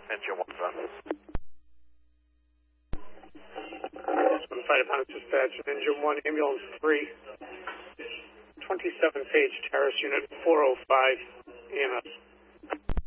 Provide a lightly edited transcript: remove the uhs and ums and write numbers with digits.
Engine 1, son. Fighter Pilot Dispatch, Engine 1, Ambulance 3, 27 Page Terrace, Unit 405, EMS.